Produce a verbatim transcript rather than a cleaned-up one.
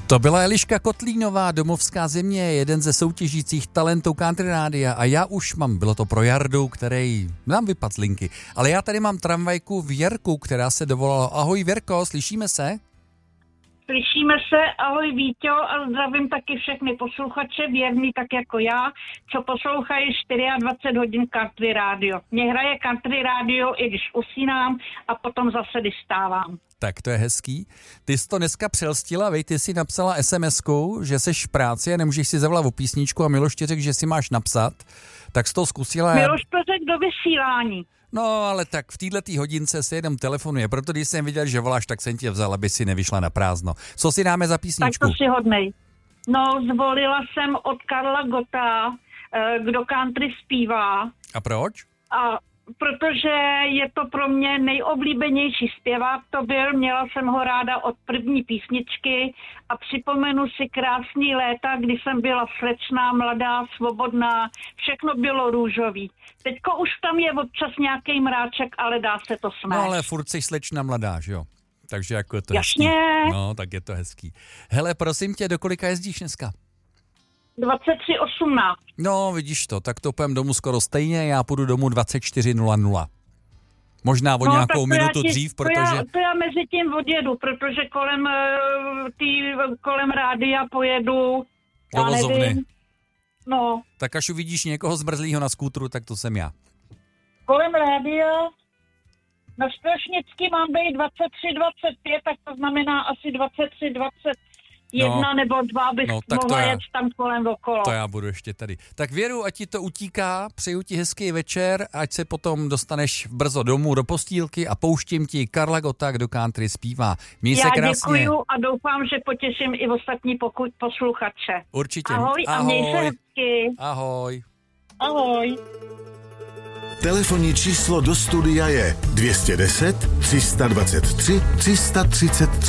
To byla Eliška Kotlínová, Domovská země, jeden ze soutěžících talentů Country Rádia a já už mám, bylo to pro Jardu, který nám vypadl z linky, ale já tady mám tramvajku Věrku, která se dovolala. Ahoj Věrko, slyšíme se? Slyšíme se, ahoj Víťo a zdravím taky všechny posluchače, věrný tak jako já, co poslouchají dvacet čtyři hodin Country Radio. Mě hraje Country Radio, i když usínám a potom zase když stávám. Tak to je hezký. Ty jsi to dneska přelstila, vej, ty jsi napsala SMSku, že jsi v práci a nemůžeš si zavolat o písničku a Miloš ti řekl, že si máš napsat, tak jsi to zkusila. Miloš to řekl do vysílání. No, ale tak v této hodince se jenom telefonuje, proto když jsem viděl, že voláš, tak jsem tě vzal, aby si nevyšla na prázdno. Co si dáme za písničku? Tak to si hodnej. No, zvolila jsem od Karla Gotta, kdo country zpívá. A proč? A protože je to pro mě nejoblíbenější zpěvák, to byl, měla jsem ho ráda od první písničky a připomenu si krásný léta, kdy jsem byla slečná, mladá, svobodná, všechno bylo růžový. Teďko už tam je občas nějaký mráček, ale dá se to snést. No ale furt jsi slečna mladá, že jo? Takže jako je to Jasně. hezký. No, tak je to hezký. Hele, prosím tě, do kolika jezdíš dneska? dvacet tři osmnáct. No, vidíš to, tak to půjdem domů skoro stejně, já půjdu domů dvacet čtyři nula nula. Možná o no, nějakou minutu ti, dřív, to protože... Já, to já mezi tím odjedu, protože kolem, tý, kolem rádia pojedu, já do vozovny. Nevím. No. Tak až uvidíš někoho zmrzlýho na skútru, tak to jsem já. Kolem rádia na Strašnický mám být dvacet tři dvacet pět, tak to znamená asi dvacet tři dvacet jedna no, nebo dva bych no, mohla jet tam kolem okolo. To já budu ještě tady. Tak Věru, ať ti to utíká, přeju ti hezký večer, ať se potom dostaneš brzo domů do postýlky a pouštím ti Karla Gotta, kdo country zpívá. Měj já se krásně. Děkuju a doufám, že potěším i ostatní pokud posluchače. Určitě. Ahoj, ahoj. A měj se hezky. Ahoj. Ahoj. Telefonní číslo do studia je dvě deset tři dvacet tři tři třicet tři.